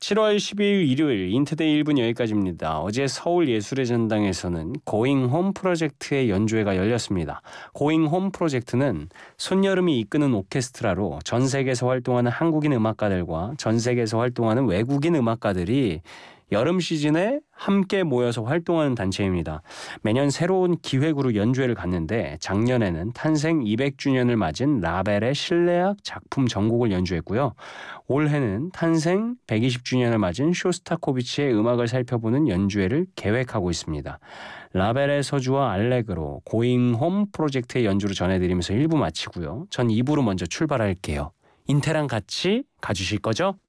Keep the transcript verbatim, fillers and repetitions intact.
칠월 십이일 일요일 인트데이 일 분 여기까지입니다. 어제 서울예술의 전당에서는 고잉 홈 프로젝트의 연주회가 열렸습니다. 고잉 홈 프로젝트는 손여름이 이끄는 오케스트라로 전 세계에서 활동하는 한국인 음악가들과 전 세계에서 활동하는 외국인 음악가들이 여름 시즌에 함께 모여서 활동하는 단체입니다. 매년 새로운 기획으로 연주회를 갖는데 작년에는 탄생 이백 주년을 맞은 라벨의 실내악 작품 전곡을 연주했고요. 올해는 탄생 백이십 주년을 맞은 쇼스타코비치의 음악을 살펴보는 연주회를 계획하고 있습니다. 라벨의 서주와 알레그로 고잉 홈 프로젝트의 연주로 전해드리면서 일 부 마치고요. 전 이 부로 먼저 출발할게요. 인태랑 같이 가주실 거죠?